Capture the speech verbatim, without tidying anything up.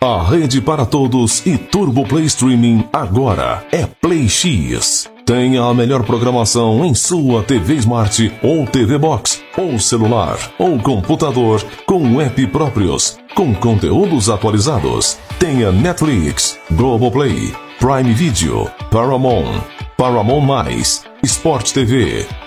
A rede para todos e Turbo Play Streaming agora é Play X. Tenha a melhor programação em sua T V Smart ou T V Box, ou celular, ou computador, com app próprios, com conteúdos atualizados. Tenha Netflix, Globoplay, Prime Video, Paramount, Paramount+, Sport T V,